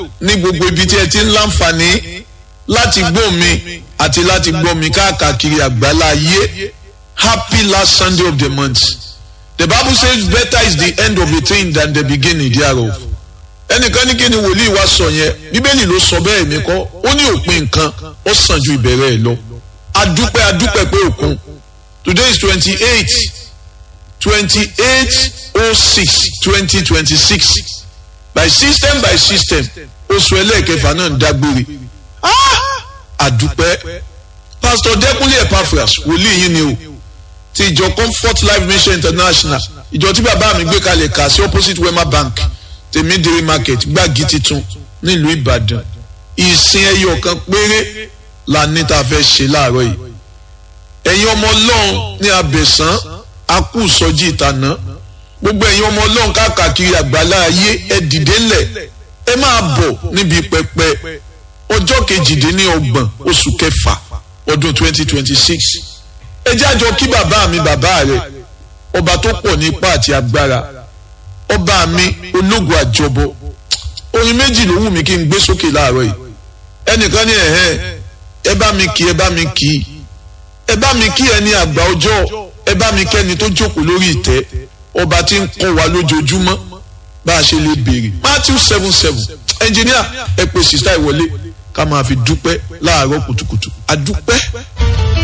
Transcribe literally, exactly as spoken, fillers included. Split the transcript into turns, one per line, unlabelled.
ní gbogbo ibi tí ẹ ti ń láǹfààní láti gbọ́ mi àti láti gbọ́ mi káàkiri àgbálá ayé. Happy last Sunday of the month. The Bible says better is the end of a thing than the beginning thereof. Ẹnìkan ní kí ni wòlíì wa sọ yẹn, Bíbélì ló sọ bẹ́ẹ̀ mi kọ́, ó ní òpin nǹkan ó sàn ju ìbẹ̀rẹ̀ ẹ̀ lọ. Adúpẹ́ adúpẹ́ pé òkun. Today is twenty-eight twenty-eight oh six twenty twenty-six. By system by system, oṣù ẹlẹ́ẹ̀kẹfà náà ń dágbére. Adúpẹ́. Pastor Dẹ́kunlé Epaphras, wòlíì yín ni o. Ti ìjọ Comfort Life Mission International. Ìjọ tí bàbá mi gbé kalẹ̀ kà sí opposite Wema Bank, Tèmídìrí Market, Gbági Titun, nílùú Ìbàdàn. Ìsìn ẹyọ kan péré la ní ta fẹ́ ṣe láàárọ̀ yìí. Ẹ̀yin ọmọ Ọlọ́run ní Abẹ̀sán, a kú sọjí ìtànà. Gbogbo ẹ̀yin ọmọ Ọlọ́run káàkiri àgbàlá ayé ẹ dìde ńlẹ̀. Ẹ máa bọ̀ níbi pẹpẹ ọjọ́ kejìdínlọ́gbọ̀n oṣù kẹfà ọdún twenty twenty-six. Ẹ jẹ́ àjọ kí bàbá mi bàbá rẹ̀, ọba tó pọ̀ ní ipá àti agbára, ọba mi ológun àjọbọ. Orin méjì ló wù mí kí n gbé sókè láàárọ̀ yìí. Ẹnìkan ní ẹ̀hẹ́ ẹ bá mi kí ẹ bá mi kí ẹ bá mi kí ẹni àgbà ọjọ́, ẹ bá mi kẹ́ni tó jókòó lórí ìtẹ́, ọba tí ń kọ́ wa lójoojúmọ́ bá a ṣe lè béèrè. Matthew seven seven. Ẹnjìníà ẹ pè sísá ìwọlé ká máa fi dúpẹ́ láàárọ̀ kùtùkùtù. A dúpẹ́.